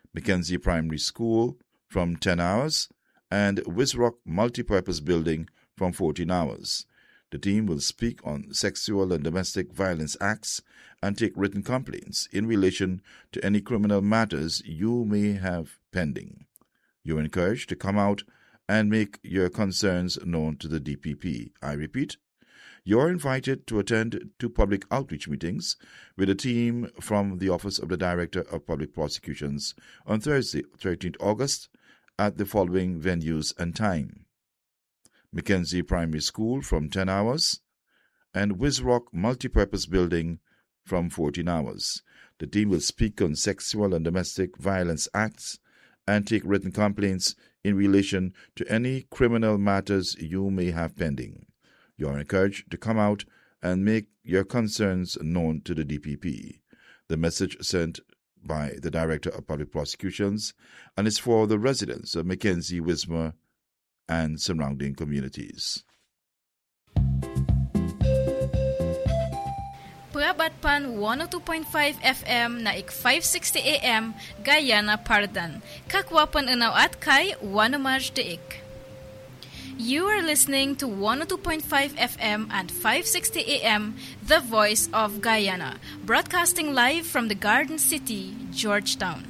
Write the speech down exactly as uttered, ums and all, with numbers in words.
Mackenzie Primary School from ten hours, and Wisrock Multipurpose Building from fourteen hours. The team will speak on sexual and domestic violence acts and take written complaints in relation to any criminal matters you may have pending. You're encouraged to come out and make your concerns known to the D P P. I repeat, you're invited to attend two public outreach meetings with a team from the Office of the Director of Public Prosecutions on Thursday, thirteenth August, at the following venues and time: Mackenzie Primary School from ten hours, and Wisrock Multipurpose Building from fourteen hours. The team will speak on sexual and domestic violence acts and take written complaints in relation to any criminal matters you may have pending. You are encouraged to come out and make your concerns known to the D P P. The message sent by the Director of Public Prosecutions and is for the residents of Mackenzie, Wismer, and surrounding communities. Prabatpan one oh two point five F M na ik five sixty A M Guyana Pardan. Kakwapan unaw at kay Wanamaj Deik. You are listening to one oh two point five F M and five sixty A M, The Voice of Guyana, broadcasting live from the Garden City, Georgetown.